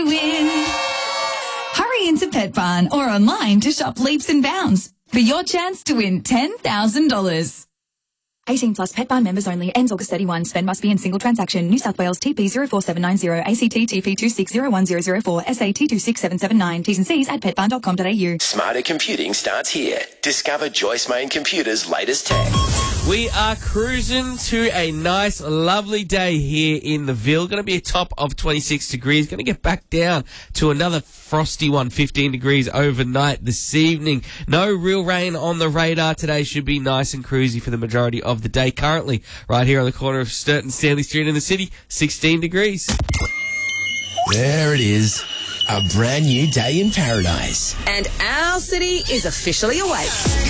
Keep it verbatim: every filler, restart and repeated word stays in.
Win. Hurry into Pet Barn or online to shop Leaps and Bounds for your chance to win ten thousand dollars. eighteen plus Pet Barn members only. Ends August thirty-first. Spend must be in single transaction. New South Wales T P zero four seven nine zero, A C T T P two six zero one zero zero four, S A T two six seven seven nine. T's and C's at pet barn dot com dot a u. Smarter computing starts here. Discover Joyce Main Computers' latest tech. We are cruising to a nice, lovely day here in the Ville. Going to be a top of twenty-six degrees. Going to get back down to another frosty one, fifteen degrees overnight this evening. No real rain on the radar today. Should be nice and cruisy for the majority of the day. Currently, right here on the corner of Sturt and Stanley Street in the city, sixteen degrees. There it is. A brand new day in paradise. And our city is officially awake.